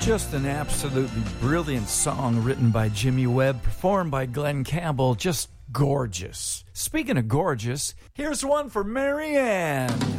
Just an absolutely brilliant song written by Jimmy Webb, performed by Glenn Campbell. Just gorgeous. Speaking of gorgeous, here's one for Marianne.